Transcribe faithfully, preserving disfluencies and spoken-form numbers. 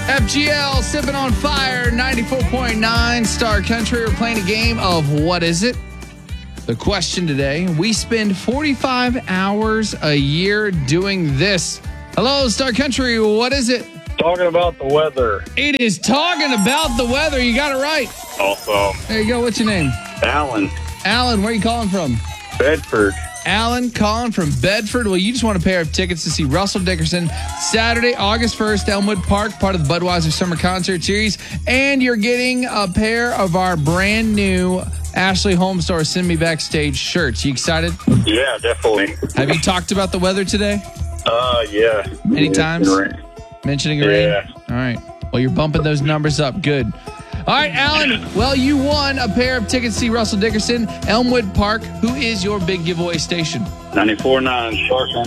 F G L, Sipping on Fire, ninety-four point nine Star Country. We're playing a game of What Is It? The question today, we spend forty-five hours a year doing this. Hello, Star Country, what is it? Talking about the weather. It is talking about the weather. You got it right. Awesome. There you go. What's your name? Alan. Alan, where are you calling from? Bedford. Alan calling from Bedford. Well, you just want a pair of tickets to see Russell Dickerson Saturday, August first, Elmwood Park, part of the Budweiser Summer Concert Series. And you're getting a pair of our brand new Ashley Home Store Send Me Backstage shirts. You excited? Yeah, definitely. Have you talked about the weather today? Uh, yeah. Many Yeah, times? rain. Mentioning rain? Yeah. All right. Well, you're bumping those numbers up. Good. All right, Alan. Well, you won a pair of tickets to see Russell Dickerson, Elmwood Park. Who is your big giveaway station? ninety-four point nine Star Country.